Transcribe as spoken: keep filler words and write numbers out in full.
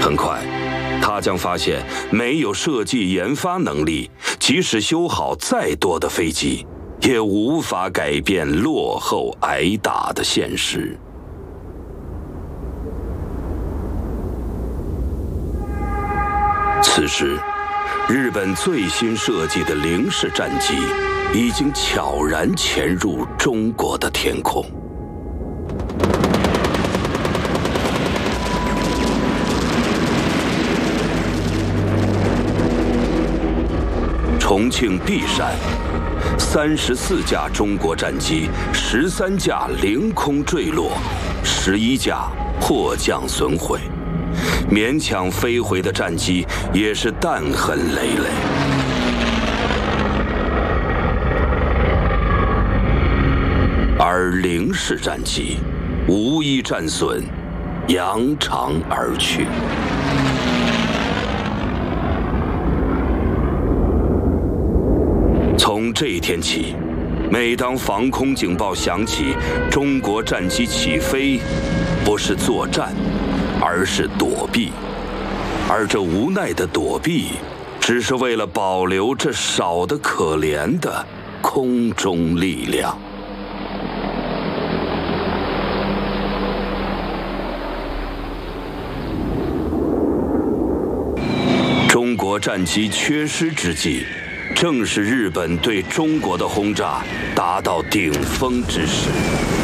很快，他将发现没有设计研发能力，即使修好再多的飞机，也无法改变落后挨打的现实。此时，日本最新设计的零式战机已经悄然潜入中国的天空。重庆璧山，三十四架中国战机，十三架凌空坠落，十一架迫降损毁。勉强飞回的战机也是弹痕累累。而零式战机无一战损，扬长而去。从这一天起，每当防空警报响起，中国战机起飞，不是作战，而是躲避。而这无奈的躲避，只是为了保留这少得可怜的空中力量。中国战机缺失之际，正是日本对中国的轰炸达到顶峰之时。